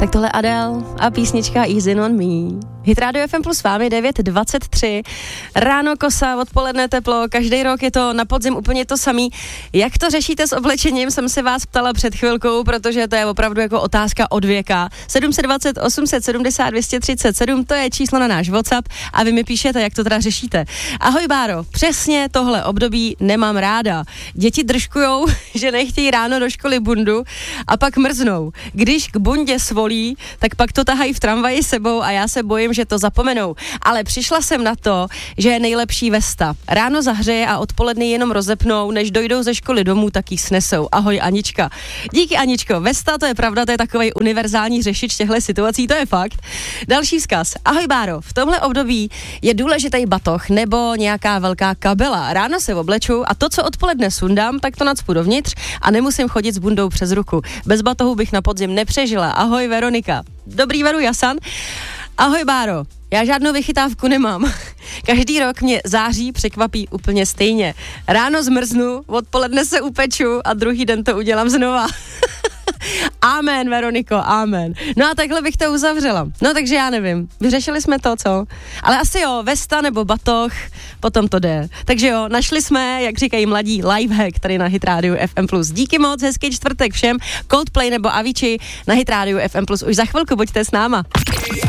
Tak tohle Adele a písnička Easy on Me. Hit Radio FM plus s vámi 9:23. Ráno kosa, odpoledne teplo, každý rok je to na podzim úplně to samý. Jak to řešíte s oblečením, jsem se vás ptala před chvilkou, protože to je opravdu jako otázka od věka. 720 870 237, to je číslo na náš WhatsApp a vy mi píšete, jak to teda řešíte. Ahoj Báro, přesně tohle období nemám ráda. Děti držkujou, že nechtějí ráno do školy bundu a pak mrznou. Když k bundě svolí, tak pak to tahají v tramvaji sebou a já se bojím, že to zapomenou. Ale přišla jsem na to, že je nejlepší vesta. Ráno zahřeje a odpoledne jenom rozepnou, než dojdou ze školy domů, tak jí snesou. Ahoj Anička. Díky Aničko, vesta, to je pravda, to je takovej univerzální řešič těchto situací, to je fakt. Další vzkaz. Ahoj Báro, v tomhle období je důležitý batoh nebo nějaká velká kabela. Ráno se obleču a to, co odpoledne sundám, tak to nacpu dovnitř a nemusím chodit s bundou přes ruku. Bez batohu bych na podzim nepřežila. Ahoj Veronika. Dobrý Veru Jasan. Ahoj Báro, já žádnou vychytávku nemám. Každý rok mě září překvapí úplně stejně. Ráno zmrznu, odpoledne se upeču a druhý den to udělám znova. Amen, Veroniko, amen. No a takhle bych to uzavřela. No takže já nevím, vyřešili jsme to, co? Ale asi jo, vesta nebo batoh, potom to jde. Takže jo, našli jsme, jak říkají mladí, lifehack tady na Hit Radio FM+. Díky moc, hezký čtvrtek všem. Coldplay nebo Avicii na Hit Radio FM+. Už za chvilku buďte s náma.